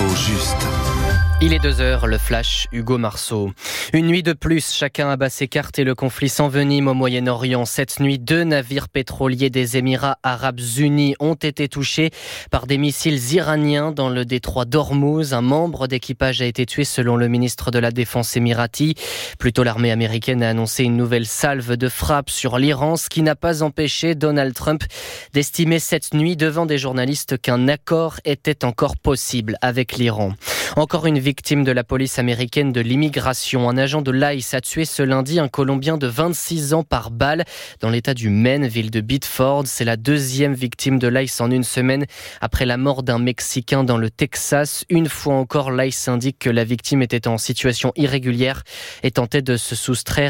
l'info juste. Il est 2h, le flash, Hugo Marceau. Une nuit de plus, chacun abat ses cartes et le conflit s'envenime au Moyen-Orient. Cette nuit, 2 navires pétroliers des Émirats Arabes Unis ont été touchés par des missiles iraniens dans le détroit d'Ormuz. Un membre d'équipage a été tué selon le ministre de la Défense émirati. Plus tôt, l'armée américaine a annoncé une nouvelle salve de frappes sur l'Iran, ce qui n'a pas empêché Donald Trump d'estimer cette nuit devant des journalistes qu'un accord était encore possible avec l'Iran. Encore une victime de la police américaine de l'immigration. Un agent de l'ICE a tué ce lundi un Colombien de 26 ans par balle dans l'état du Maine, ville de Biddeford. C'est la 2e victime de l'ICE en une semaine après la mort d'un Mexicain dans le Texas. Une fois encore, l'ICE indique que la victime était en situation irrégulière et tentait de se soustraire